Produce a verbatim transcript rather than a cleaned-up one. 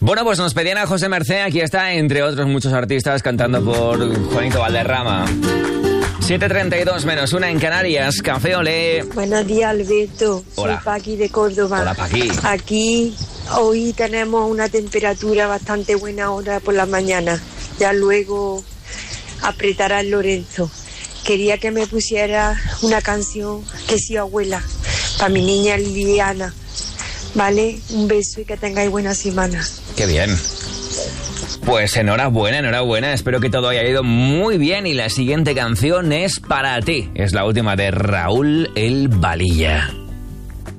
Bueno, pues nos pedían a José Mercé, aquí está, entre otros muchos artistas, cantando por Juanito Valderrama. siete treinta y dos menos una en Canarias, Café Olé. Buenos días, Alberto. Hola. Soy Paqui de Córdoba. Hola, Paqui. Aquí hoy tenemos una temperatura bastante buena ahora por la mañana. Ya luego apretará el Lorenzo. Quería que me pusiera una canción que sí, abuela, para mi niña Liliana. ¿Vale? Un beso y que tengáis buena semana. Qué bien. Pues enhorabuena, enhorabuena. Espero que todo haya ido muy bien. Y la siguiente canción es para ti. Es la última de Raúl El Valilla.